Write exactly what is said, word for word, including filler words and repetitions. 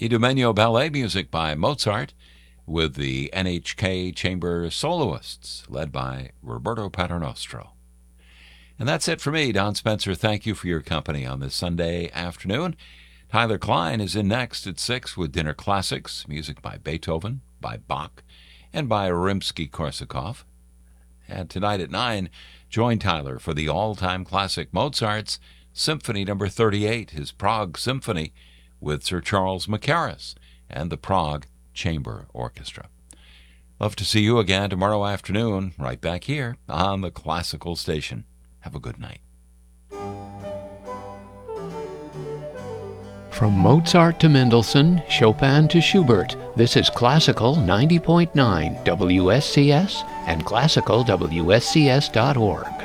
Idomeneo Ballet music by Mozart with the N H K Chamber Soloists led by Roberto Paternostro. And that's it for me, Don Spencer. Thank you for your company on this Sunday afternoon. Tyler Klein is in next at six with Dinner Classics, music by Beethoven, by Bach, and by Rimsky-Korsakov. And tonight at nine, join Tyler for the all-time classic Mozart's Symphony number thirty-eight, his Prague Symphony, with Sir Charles Mackerras and the Prague Chamber Orchestra. Love to see you again tomorrow afternoon, right back here on the Classical Station. Have a good night. From Mozart to Mendelssohn, Chopin to Schubert, this is Classical ninety point nine W S C S and classical W S C S dot org.